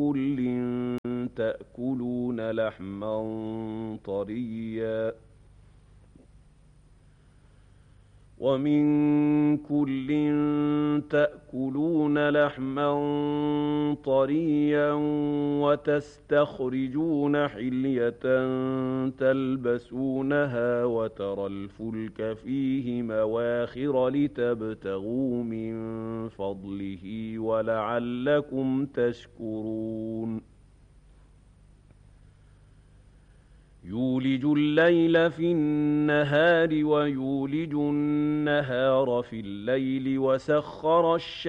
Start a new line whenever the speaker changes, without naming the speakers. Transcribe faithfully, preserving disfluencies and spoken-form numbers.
كُلٍّ تَأْكُلُونَ لَحْمًا طَرِيًّا وَمِن كُلٍّ تَأْكُلُونَ لَحْمًا طَرِيًّا وَتَسْتَخْرِجُونَ حِلْيَةً تَلْبَسُونَهَا وَتَرَى الْفُلْكَ فِيهِ مَوَاخِرَ لِتَبْتَغُوا مِن فَضْلِهِ وَلَعَلَّكُمْ تَشْكُرُونَ يُولِجُ اللَّيْلَ فِي النَّهَارِ وَيُولِجُ النَّهَارَ فِي اللَّيْلِ وَسَخَّرَ الشَّمْسَ